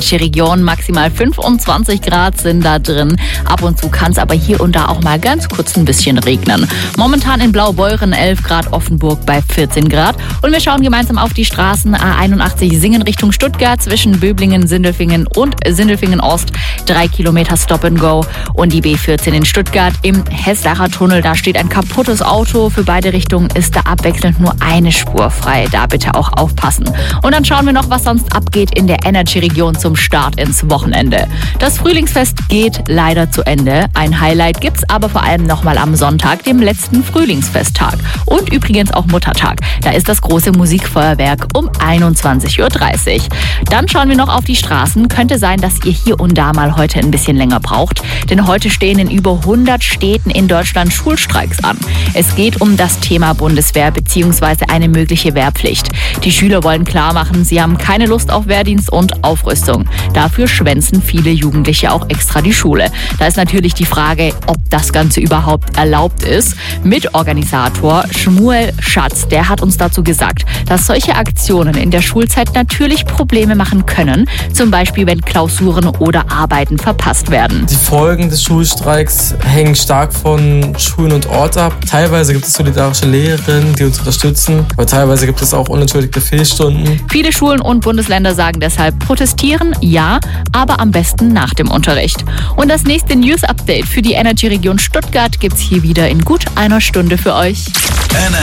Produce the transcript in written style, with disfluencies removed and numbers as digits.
Energy-Region. Maximal 25 Grad sind da drin. Ab und zu kann es aber hier und da auch mal ganz kurz ein bisschen regnen. Momentan in Blaubeuren 11 Grad, Offenburg bei 14 Grad. Und wir schauen gemeinsam auf die Straßen. A81 Singen Richtung Stuttgart zwischen Böblingen, Sindelfingen und Sindelfingen Ost. 3 Kilometer Stop and Go. Und die B14 in Stuttgart im Hessdacher Tunnel. Da steht ein kaputtes Auto. Für beide Richtungen ist da abwechselnd nur eine Spur frei. Da bitte auch aufpassen. Und dann schauen wir noch, was sonst abgeht in der Energy-Region zum Start ins Wochenende. Das Frühlingsfest geht leider zu Ende. Ein Highlight gibt's aber vor allem nochmal am Sonntag, dem letzten Frühlingsfesttag. Und übrigens auch Muttertag. Da ist das große Musikfeuerwerk um 21.30 Uhr. Dann schauen wir noch auf die Straßen. Könnte sein, dass ihr hier und da mal heute ein bisschen länger braucht. Denn heute stehen in über 100 Städten in Deutschland Schulstreiks an. Es geht um das Thema Bundeswehr bzw. eine mögliche Wehrpflicht. Die Schüler wollen klar machen, sie haben keine Lust auf Wehrdienst und Aufrüstung. Dafür schwänzen viele Jugendliche auch extra die Schule. Da ist natürlich die Frage, ob das Ganze überhaupt erlaubt ist. Mitorganisator Schmuel Schatz, der hat uns dazu gesagt, dass solche Aktionen in der Schulzeit natürlich Probleme machen können. Zum Beispiel, wenn Klausuren oder Arbeiten verpasst werden. Die Folgen des Schulstreiks hängen stark von Schulen und Ort ab. Teilweise gibt es solidarische Lehrerinnen, die uns unterstützen, aber teilweise gibt es auch unentschuldigte Fehlstunden. Viele Schulen und Bundesländer sagen deshalb, protestieren, ja, aber am besten nach dem Unterricht. Und das nächste News-Update für die Energy-Region Stuttgart gibt's hier wieder in gut einer Stunde für euch.